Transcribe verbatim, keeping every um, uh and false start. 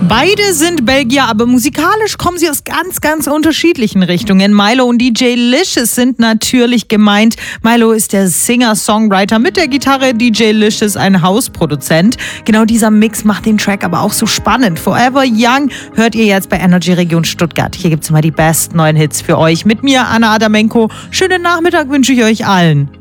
Beide sind Belgier, aber musikalisch kommen sie aus ganz, ganz unterschiedlichen Richtungen. Milo und D J Licious sind natürlich gemeint. Milo ist der Singer-Songwriter mit der Gitarre, D J Licious ein Hausproduzent. Genau dieser Mix macht den Track aber auch so spannend. Forever Young hört ihr jetzt bei Energy Region Stuttgart. Hier gibt's immer die besten neuen Hits für euch. Mit mir, Anna Adamenko. Schönen Nachmittag wünsche ich euch allen.